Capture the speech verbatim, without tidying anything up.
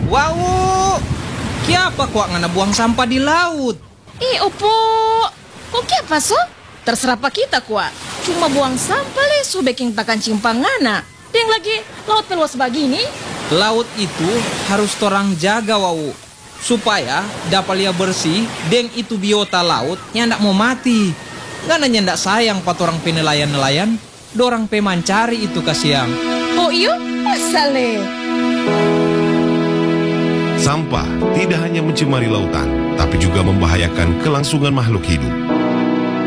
Wow, kiapa kuak ngana buang sampah di laut? Eh, opo, kok kiapa so? Terserah pak kita kuat. Cuma buang sampah le, so baking takan cimpangana. Deng lagi laut peluas begini. Laut itu harus torang jaga wau, supaya dapat lia bersih. Deng itu biota laut nyandak mau mati. Ngana nyandak sayang pat orang penelayan-nelayan. Dorang pemancari itu kasiang. Oh iyo, masa le? Sampah tidak hanya mencemari lautan, tapi juga membahayakan kelangsungan makhluk hidup.